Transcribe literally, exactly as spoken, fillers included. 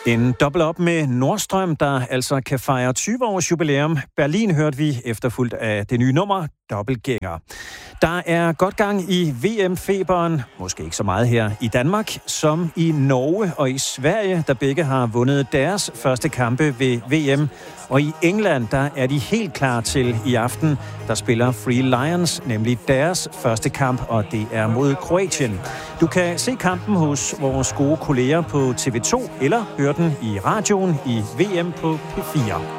En dobbelt op med Nordstrøm, der altså kan fejre tyve års jubilæum. Berlin hørte vi efterfulgt af det nye nummer, Dobbeltgænger. Der er godt gang i V M-feberen, måske ikke så meget her i Danmark, som i Norge og i Sverige, der begge har vundet deres første kampe ved V M. Og i England, der er de helt klar til i aften, der spiller Free Lions, nemlig deres første kamp, og det er mod Kroatien. Du kan se kampen hos vores gode kolleger på T V to, eller høre den i radioen i V M på P fire.